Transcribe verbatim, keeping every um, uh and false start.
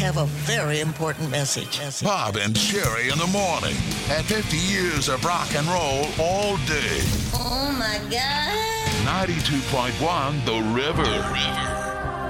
have a very important message. Bob and Sherry in the morning. And fifty years of rock and roll all day. Oh, my God. ninety-two point one The River. The River.